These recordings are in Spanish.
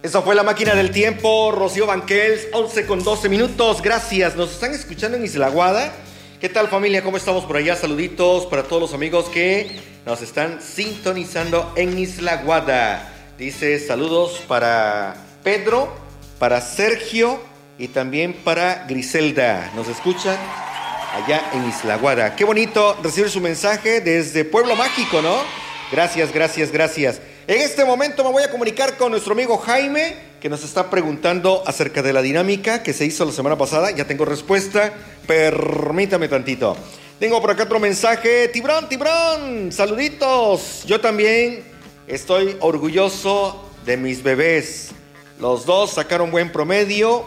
Esa fue la máquina del tiempo, Rocío Banquels, 11:12. Gracias, nos están escuchando en Isla Guada. ¿Qué tal, familia? ¿Cómo estamos por allá? Saluditos para todos los amigos que nos están sintonizando en Isla Guada. Dice saludos para Pedro, para Sergio y también para Griselda. Nos escuchan allá en Isla Guada. Qué bonito recibir su mensaje desde Pueblo Mágico, ¿no? Gracias. En este momento me voy a comunicar con nuestro amigo Jaime, que nos está preguntando acerca de la dinámica que se hizo la semana pasada. Ya tengo respuesta, permítame tantito. Tengo por acá otro mensaje. Tibrón, saluditos. Yo también estoy orgulloso de mis bebés. Los dos sacaron buen promedio,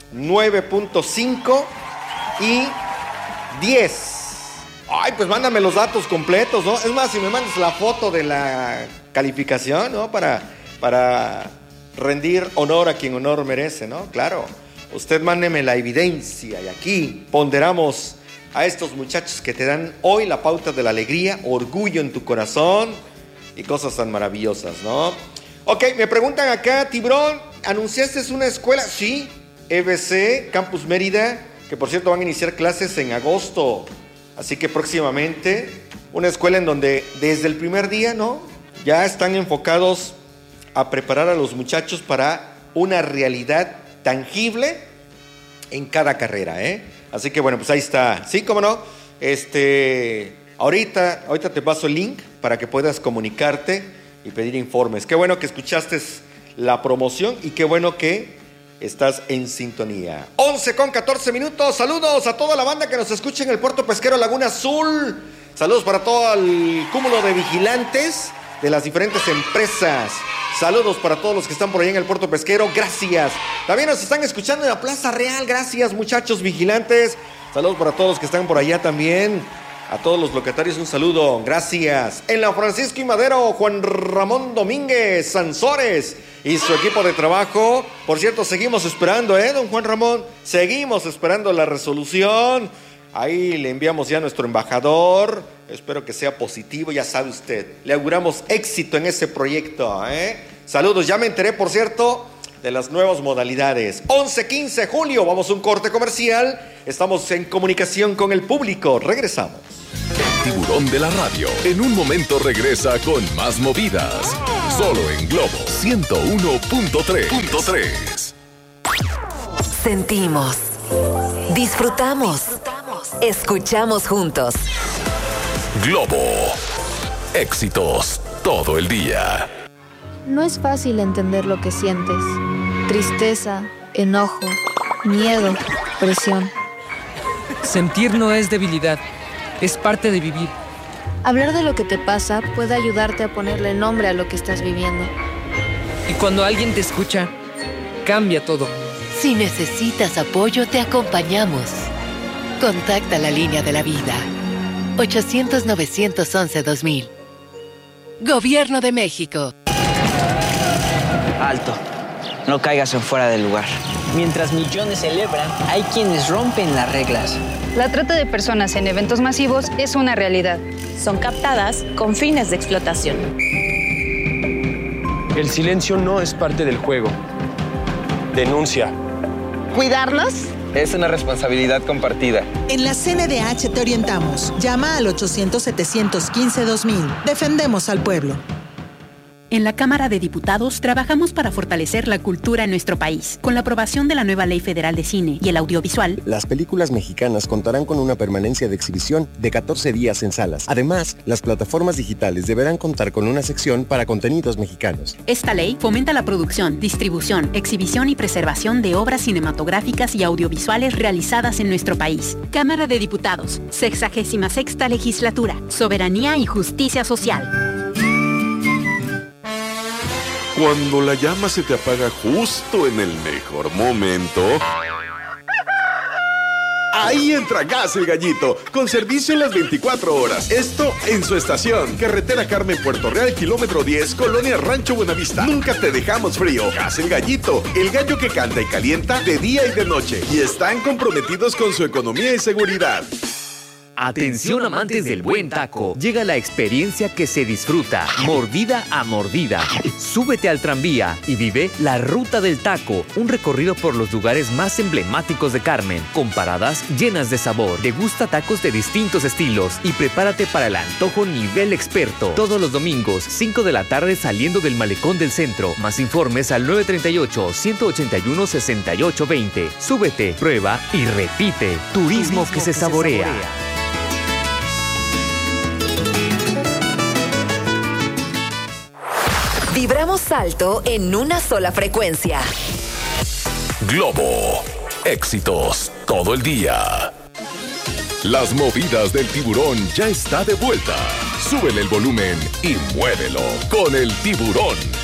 9.5 y 10. Ay, pues mándame los datos completos, ¿no? Es más, si me mandas la foto de la calificación, ¿no? Para rendir honor a quien honor merece, ¿no? Claro, usted mándeme la evidencia y aquí ponderamos a estos muchachos que te dan hoy la pauta de la alegría, orgullo en tu corazón y cosas tan maravillosas, ¿no? Ok, me preguntan acá, Tibrón, ¿anunciaste una escuela? Sí, EBC, Campus Mérida, que por cierto van a iniciar clases en agosto. Así que próximamente una escuela en donde desde el primer día, ¿no? Ya están enfocados a preparar a los muchachos para una realidad tangible en cada carrera, ¿eh? Así que bueno, pues ahí está. Sí, cómo no. Ahorita te paso el link para que puedas comunicarte y pedir informes. Qué bueno que escuchaste la promoción y qué bueno que estás en sintonía. 11:14. Saludos a toda la banda que nos escucha en el puerto pesquero Laguna Azul. Saludos para todo el cúmulo de vigilantes de las diferentes empresas. Saludos para todos los que están por ahí en el puerto pesquero. Gracias. También nos están escuchando en la Plaza Real. Gracias, muchachos vigilantes. Saludos para todos los que están por allá también. A todos los locatarios un saludo. Gracias. En la Francisco y Madero, Juan Ramón Domínguez Sansores y su equipo de trabajo. Por cierto, seguimos esperando, don Juan Ramón. Seguimos esperando la resolución. Ahí le enviamos ya a nuestro embajador. Espero que sea positivo, ya sabe usted. Le auguramos éxito en ese proyecto, Saludos, ya me enteré, por cierto, de las nuevas modalidades. 11:15, Julio. Vamos a un corte comercial. Estamos en comunicación con el público. Regresamos. El tiburón de la radio en un momento regresa con más movidas. Solo en Globo 101.3. Sentimos, disfrutamos, escuchamos juntos. Globo, éxitos todo el día. No es fácil entender lo que sientes. Tristeza, enojo, miedo, presión. Sentir no es debilidad, es parte de vivir. Hablar de lo que te pasa puede ayudarte a ponerle nombre a lo que estás viviendo. Y cuando alguien te escucha, cambia todo. Si necesitas apoyo, te acompañamos. Contacta la línea de la vida. 800-911-2000. Gobierno de México. Alto. No caigas en fuera del lugar. Mientras millones celebran, hay quienes rompen las reglas. La trata de personas en eventos masivos es una realidad. Son captadas con fines de explotación. El silencio no es parte del juego. Denuncia. ¿Cuidarlos? Es una responsabilidad compartida. En la CNDH te orientamos. Llama al 800-715-2000. Defendemos al pueblo. En la Cámara de Diputados trabajamos para fortalecer la cultura en nuestro país. Con la aprobación de la nueva Ley Federal de Cine y el Audiovisual, las películas mexicanas contarán con una permanencia de exhibición de 14 días en salas. Además, las plataformas digitales deberán contar con una sección para contenidos mexicanos. Esta ley fomenta la producción, distribución, exhibición y preservación de obras cinematográficas y audiovisuales realizadas en nuestro país. Cámara de Diputados, 66ª Legislatura, Soberanía y Justicia Social. Cuando la llama se te apaga justo en el mejor momento, ahí entra Gas El Gallito, con servicio en las 24 horas. Esto en su estación. Carretera Carmen Puerto Real, kilómetro 10, Colonia Rancho Buenavista. Nunca te dejamos frío. Gas El Gallito, el gallo que canta y calienta de día y de noche. Y están comprometidos con su economía y seguridad. Atención amantes del buen taco. Llega la experiencia que se disfruta, mordida a mordida. Súbete al tranvía y vive la Ruta del Taco, un recorrido por los lugares más emblemáticos de Carmen, con paradas llenas de sabor. Degusta tacos de distintos estilos y prepárate para el antojo nivel experto. Todos los domingos, 5 de la tarde saliendo del Malecón del Centro. Más informes al 938-181-6820. Súbete, prueba y repite. Turismo que se saborea. Vibramos alto en una sola frecuencia. Globo. Éxitos todo el día. Las movidas del tiburón ya está de vuelta. Súbele el volumen y muévelo con el tiburón.